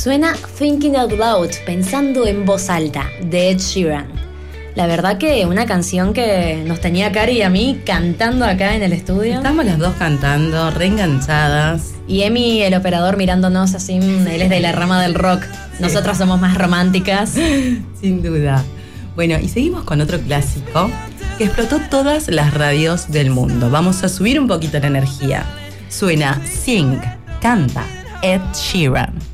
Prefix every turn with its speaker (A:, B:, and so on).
A: Suena Thinking Out Loud, pensando en voz alta, de Ed Sheeran. La verdad que una canción que nos tenía a Cari y a mí cantando acá en el estudio.
B: Estamos las dos cantando, reenganchadas.
A: Y Emi, el operador, mirándonos así, él es de la rama del rock. Sí. Nosotras somos más románticas.
B: Sin duda. Bueno, y seguimos con otro clásico que explotó todas las radios del mundo. Vamos a subir un poquito la energía. Suena Sing, canta Ed Sheeran.